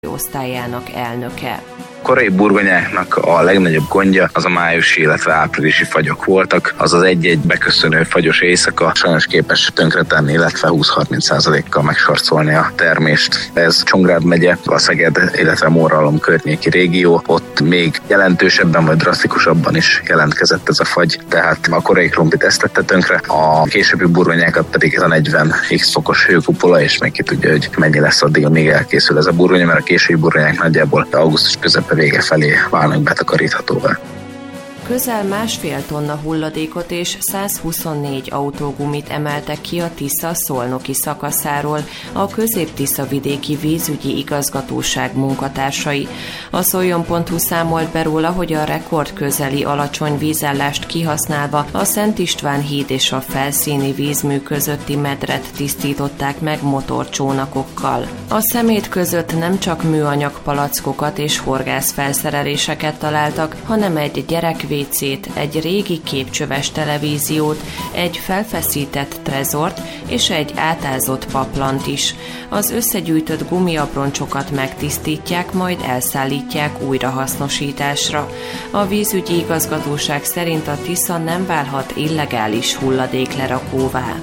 osztályának elnöke. Korai burgonyáknak a legnagyobb gondja az a májusi, illetve áprilisi fagyok voltak. Az az egy-egy beköszönő fagyos éjszaka sajnos képes tönkretenni, illetve 20-30%-kal megsarcolni a termést. Ez Csongrád megye, a Szeged, illetve Móralom környéki régió. Ott még jelentősebben vagy drasztikusabban is jelentkezett ez a fagy. Tehát a korai krumplit ezt tette tönkre, a későbbi burgonyákat pedig ez a 40x fokos hőkupola, és még ki tudja, hogy mennyi lesz addig, amíg elkészül ez a burgonya, mert a későbbi burgonyák nagyjából augusztus közepe vége felé válnak betakaríthatóvá. Közel 1,5 tonna hulladékot és 124 autógumit emeltek ki a Tisza szolnoki szakaszáról a Közép-Tiszavidéki Vízügyi Igazgatóság munkatársai. A Szoljon.hu számolt be róla, hogy a rekord közeli alacsony vízállást kihasználva a Szent István híd és a felszíni vízmű közötti medret tisztították meg motorcsónakokkal. A szemét között nem csak műanyag palackokat és horgászfelszereléseket találtak, hanem egy gyerekvécét, egy régi képcsöves televíziót, egy felfeszített trezort és egy átázott paplant is. Az összegyűjtött gumiabroncsokat megtisztítják, majd elszállítják újrahasznosításra. A vízügyi igazgatóság szerint a Tisza nem válhat illegális hulladéklerakóvá.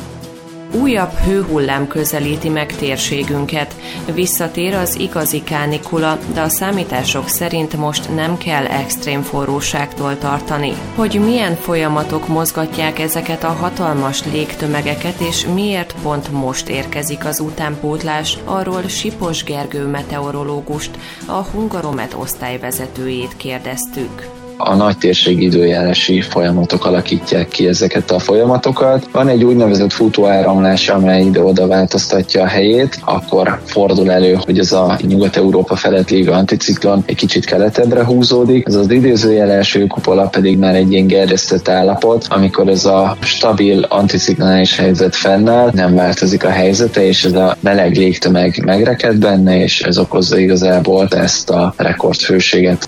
Újabb hőhullám közelíti meg térségünket. Visszatér az igazi kánikula, de a számítások szerint most nem kell extrém forróságtól tartani. Hogy milyen folyamatok mozgatják ezeket a hatalmas légtömegeket, és miért pont most érkezik az utánpótlás, arról Sipos Gergő meteorológust, a Hungaromet osztályvezetőjét kérdeztük. A nagy térségi időjárási folyamatok alakítják ki ezeket a folyamatokat. Van egy úgynevezett futóáramlás, amely ide-oda változtatja a helyét, akkor fordul elő, hogy ez a Nyugat-Európa felett lévő anticiklon egy kicsit keletebbre húzódik. Ez az idézőjeles hőkupola pedig már egy ilyen gerjesztett állapot, amikor ez a stabil anticiklonális helyzet fennáll, nem változik a helyzete, és ez a meleg légtömeg megreked benne, és ez okozza igazából ezt a rekordhőséget.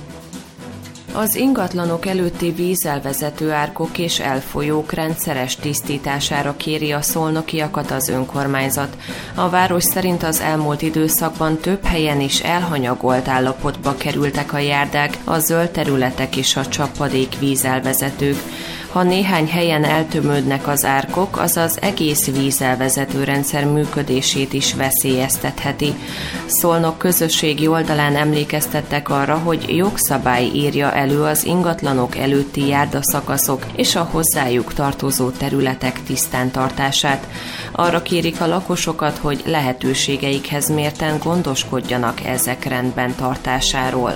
Az ingatlanok előtti vízelvezető árkok és elfolyók rendszeres tisztítására kéri a szolnokiakat az önkormányzat. A város szerint az elmúlt időszakban több helyen is elhanyagolt állapotba kerültek a járdák, a zöld területek és a csapadék vízelvezetők. Ha néhány helyen eltömődnek az árkok, az az egész vízelvezető rendszer működését is veszélyeztetheti. Szolnok közösségi oldalán emlékeztettek arra, hogy jogszabály írja elő az ingatlanok előtti járdaszakaszok és a hozzájuk tartozó területek tisztántartását. Arra kérik a lakosokat, hogy lehetőségeikhez mérten gondoskodjanak ezek rendben tartásáról.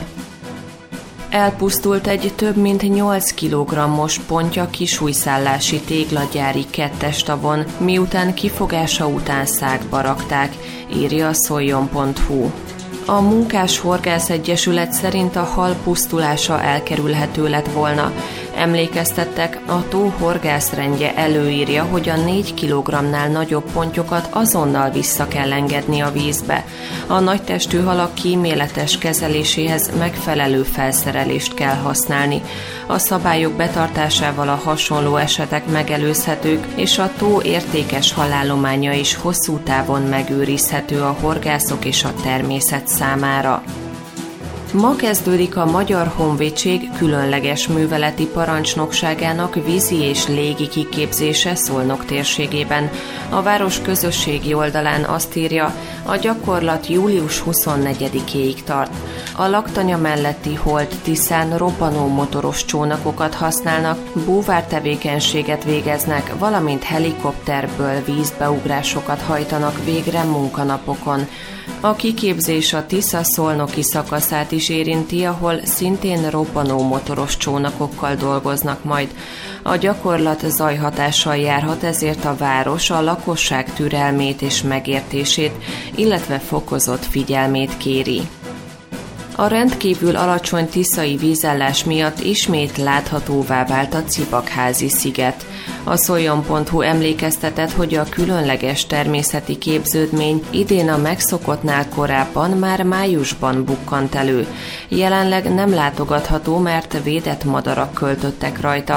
Elpusztult egy több mint 8 kg-os pontya kisújszállási téglagyári 2-es tavon, miután kifogása után szákba rakták, írja a Szoljon.hu. A Munkás Horgász Egyesület szerint a hal pusztulása elkerülhető lett volna. Emlékeztettek, a tó horgászrendje előírja, hogy a 4 kg-nál nagyobb pontyokat azonnal vissza kell engedni a vízbe. A nagytestű halak kíméletes kezeléséhez megfelelő felszerelést kell használni. A szabályok betartásával a hasonló esetek megelőzhetők, és a tó értékes halállománya is hosszú távon megőrizhető a horgászok és a természet számára. Ma kezdődik a Magyar Honvédség különleges műveleti parancsnokságának vízi és légi kiképzése Szolnok térségében. A város közösségi oldalán azt írja, a gyakorlat július 24-éig tart. A laktanya melletti Holt Tiszán robbanó motoros csónakokat használnak, búvártevékenységet végeznek, valamint helikopterből vízbeugrásokat hajtanak végre munkanapokon. A kiképzés a Tisza szolnoki szakaszát is érinti, ahol szintén robbanó motoros csónakokkal dolgoznak majd. A gyakorlat zajhatással járhat, ezért a város a lakosság türelmét és megértését, illetve fokozott figyelmét kéri. A rendkívül alacsony tiszai vízállás miatt ismét láthatóvá vált a Cibakházi sziget. A Szoljon.hu emlékeztetett, hogy a különleges természeti képződmény idén a megszokottnál korábban már májusban bukkant elő. Jelenleg nem látogatható, mert védett madarak költöttek rajta.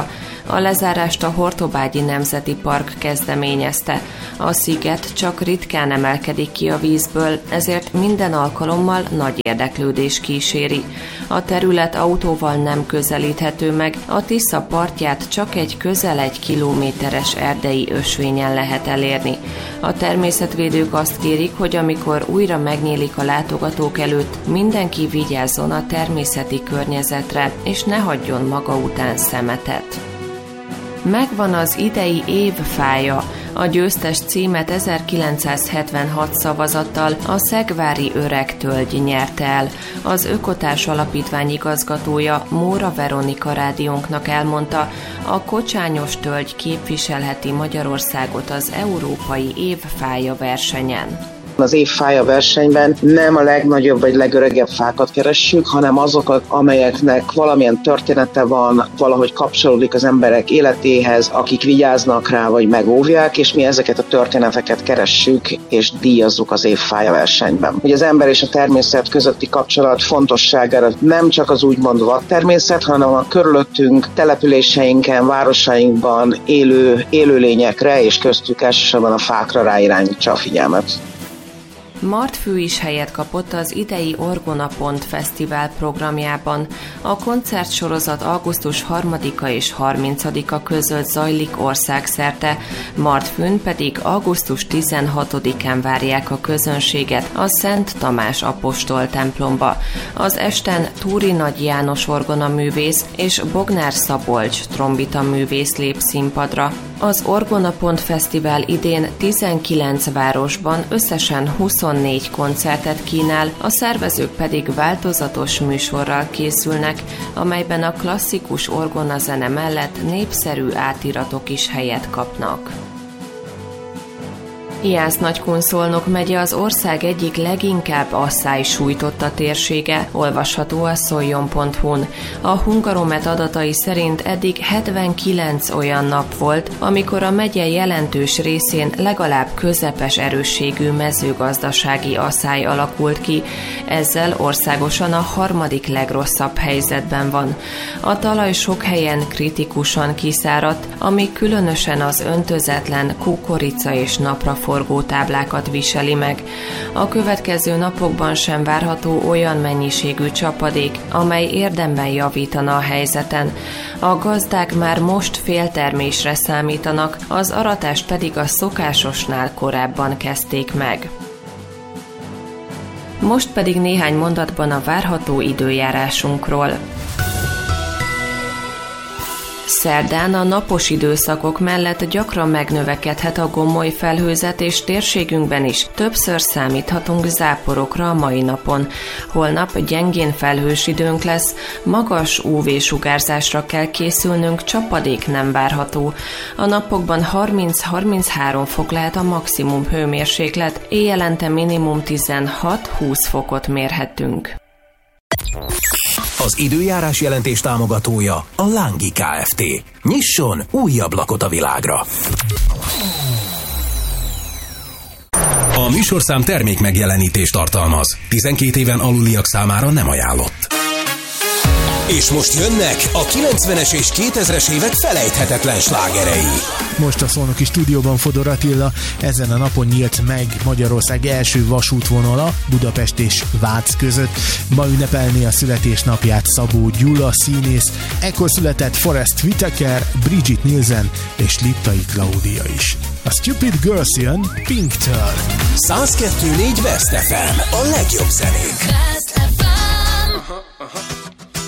A lezárást a Hortobágyi Nemzeti Park kezdeményezte. A sziget csak ritkán emelkedik ki a vízből, ezért minden alkalommal nagy érdeklődés kíséri. A terület autóval nem közelíthető meg, a Tisza partját csak egy közel 1 kilométeres erdei ösvényen lehet elérni. A természetvédők azt kérik, hogy amikor újra megnyílik a látogatók előtt, mindenki vigyázzon a természeti környezetre, és ne hagyjon maga után szemetet. Megvan az idei évfája. A győztes címet 1976 szavazattal a Szegvári Öregtölgy nyerte el. Az Ökotárs Alapítvány igazgatója, Móra Veronika rádiónknak elmondta, a kocsányos tölgy képviselheti Magyarországot az Európai Évfája versenyen. Az évfája versenyben nem a legnagyobb vagy legöregebb fákat keressük, hanem azokat, amelyeknek valamilyen története van, valahogy kapcsolódik az emberek életéhez, akik vigyáznak rá vagy megóvják, és mi ezeket a történeteket keressük és díjazzuk az évfája versenyben. Ugye az ember és a természet közötti kapcsolat fontosságára nem csak az úgymond vadtermészet, hanem a körülöttünk, településeinken, városainkban élő élőlényekre és köztük elsősorban a fákra ráirányítsa a figyelmet. Martfő is helyet kapott az idei Orgona Pont Fesztivál programjában. A koncertsorozat augusztus 3-a és 30-a között zajlik országszerte, Martfőn pedig augusztus 16-án várják a közönséget a Szent Tamás apostol templomba. Az esten Túri Nagy János orgonaművész és Bognár Szabolcs trombitaművész lép színpadra. Az Orgona Pont Fesztivál idén 19 városban összesen 24 koncertet kínál, a szervezők pedig változatos műsorral készülnek, amelyben a klasszikus orgonazene mellett népszerű átiratok is helyet kapnak. Jász-Nagykun-Szolnok megye az ország egyik leginkább asszály sújtotta térsége, olvasható a szoljon.hu-n. A Hungaromet adatai szerint eddig 79 olyan nap volt, amikor a megye jelentős részén legalább közepes erősségű mezőgazdasági asszály alakult ki, ezzel országosan a 3. legrosszabb helyzetben van. A talaj sok helyen kritikusan kiszáradt, ami különösen az öntözetlen kukorica és napraforgó táblákat viseli meg. A következő napokban sem várható olyan mennyiségű csapadék, amely érdemben javítana a helyzeten. A gazdák már most féltermésre számítanak, az aratást pedig a szokásosnál korábban kezdték meg. Most pedig néhány mondatban a várható időjárásunkról. Szerdán a napos időszakok mellett gyakran megnövekedhet a gomoly felhőzet, és térségünkben is többször számíthatunk záporokra a mai napon. Holnap gyengén felhős időnk lesz, magas UV-sugárzásra kell készülnünk, csapadék nem várható. A napokban 30-33 fok lehet a maximum hőmérséklet, éjjelente minimum 16-20 fokot mérhetünk. Az időjárás jelentés támogatója a Lángi Kft. Nyisson új ablakot a világra! A műsorszám termék megjelenítést tartalmaz. 12 éven aluliak számára nem ajánlott. És most jönnek a 90-es és 2000-es évek felejthetetlen slágerei. Most a szolnoki stúdióban Fodor Attila. Ezen a napon nyílt meg Magyarország első vasútvonala Budapest és Vác között. Ma ünnepelné a születésnapját Szabó Gyula színész, ekkor született Forrest Whitaker, Bridget Nielsen és Liptai Klaudia is. A Stupid Girls jön Pink-től. 102.4 West FM, a legjobb zenék.